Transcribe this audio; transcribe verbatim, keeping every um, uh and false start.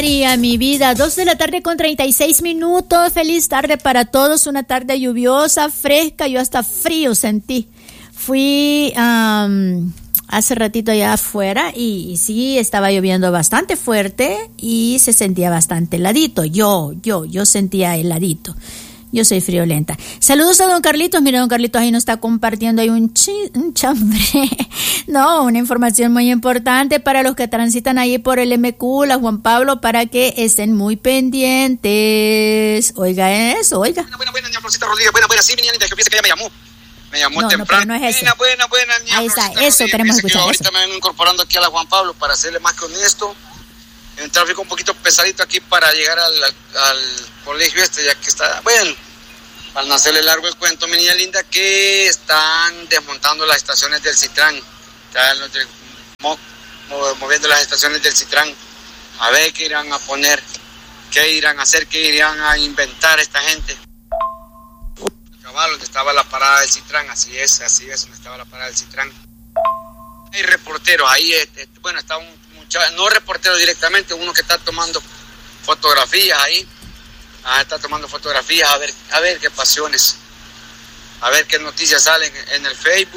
María, mi vida, dos de la tarde con treinta y seis minutos, feliz tarde para todos, una tarde lluviosa, fresca, yo hasta frío sentí. Fui um, hace ratito allá afuera y, y sí, estaba lloviendo bastante fuerte y se sentía bastante heladito, yo, yo, yo sentía heladito. Yo soy friolenta. Saludos a don Carlitos. Mira, don Carlitos ahí nos está compartiendo ahí un, chi, un chambre. No, una información muy importante para los que transitan ahí por el M Q, la Juan Pablo, para que estén muy pendientes. Oiga eso, oiga. Buena, buena, buena, niña Florcita Rodríguez. Buena, buena, sí, mi niña, que piensa que ella me llamó. Me llamó no, temprano. No, pero no es eso. Buena, buena, buena, niña ahí está, Florcita eso Rodríguez. queremos Piensa escuchar. Que ahorita eso. me vengo incorporando aquí a la Juan Pablo para serle más que honesto. En un tráfico un poquito pesadito aquí para llegar al, al, al colegio este, ya que está, bueno, para no hacerle largo el cuento, mi niña linda, que están desmontando las estaciones del Citrán, están los de, mo, moviendo las estaciones del Citrán, a ver qué irán a poner, qué irán a hacer, qué irán a inventar esta gente. Cabal, donde estaba la parada del Citrán, así es, así es, donde estaba la parada del Citrán. Hay reporteros ahí, este, bueno, está un muchacho, no reportero directamente, uno que está tomando fotografías ahí. Ah, está tomando fotografías, a ver, a ver qué pasiones, a ver qué noticias salen en el Facebook.